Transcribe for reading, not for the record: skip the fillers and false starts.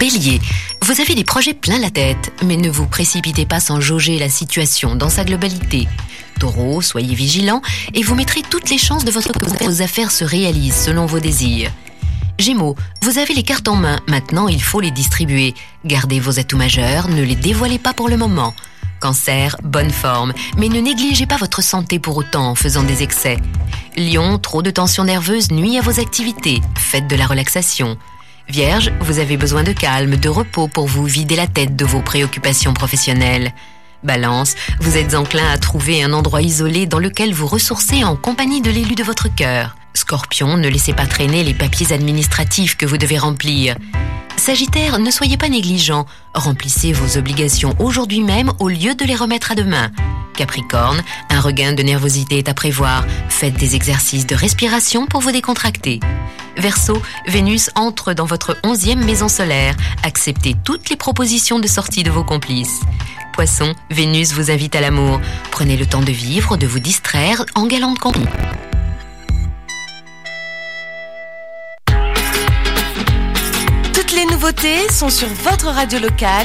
Bélier, vous avez des projets plein la tête, mais ne vous précipitez pas sans jauger la situation dans sa globalité. Taureau, soyez vigilant et vous mettrez toutes les chances de votre côté que vos affaires se réalisent selon vos désirs. Gémeaux, vous avez les cartes en main, maintenant il faut les distribuer. Gardez vos atouts majeurs, ne les dévoilez pas pour le moment. Cancer, bonne forme, mais ne négligez pas votre santé pour autant en faisant des excès. Lion, trop de tension nerveuse nuit à vos activités, faites de la relaxation. Vierge, vous avez besoin de calme, de repos pour vous vider la tête de vos préoccupations professionnelles. Balance, vous êtes enclin à trouver un endroit isolé dans lequel vous ressourcer en compagnie de l'élu de votre cœur. Scorpion, ne laissez pas traîner les papiers administratifs que vous devez remplir. Sagittaire, ne soyez pas négligent, remplissez vos obligations aujourd'hui même au lieu de les remettre à demain. Capricorne, un regain de nervosité est à prévoir, faites des exercices de respiration pour vous décontracter. Verseau, Vénus entre dans votre 11e maison solaire, acceptez toutes les propositions de sortie de vos complices. Poisson, Vénus vous invite à l'amour, prenez le temps de vivre, de vous distraire en galante compagnie. Toutes les nouveautés sont sur votre radio locale